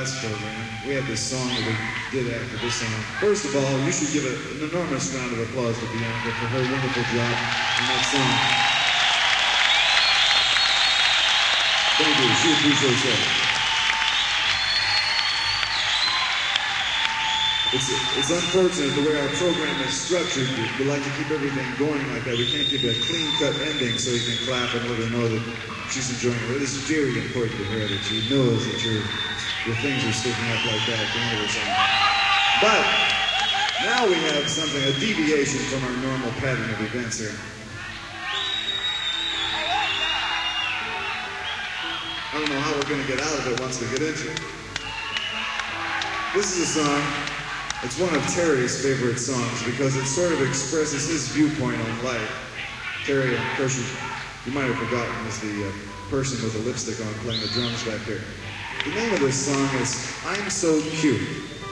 last program. We had this song that we did after this song. First of all, you should give an enormous round of applause to Bianca for her wonderful job in that song. Thank you. She appreciates that. It's unfortunate the way our program is structured. We like to keep everything going like that. We can't give a clean-cut ending so you can clap and let her know that she's enjoying it. It is very important to her that she knows that your things are sticking up like that at the end of her song. But now we have something, a deviation from our normal pattern of events here. I don't know how we're going to get out of it once we get into it. This is a song. It's one of Terry's favorite songs because it sort of expresses his viewpoint on life. Terry, of course, you might have forgotten, is the person with the lipstick on playing the drums back here. The name of this song is I'm So Cute.